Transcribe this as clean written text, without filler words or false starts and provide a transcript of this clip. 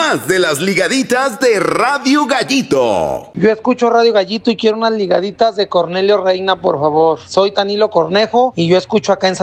más de las ligaditas de Radio Gallito. Yo escucho Radio Gallito y quiero unas ligaditas de Cornelio Reina, por favor. Soy Tanilo Cornejo y yo escucho acá en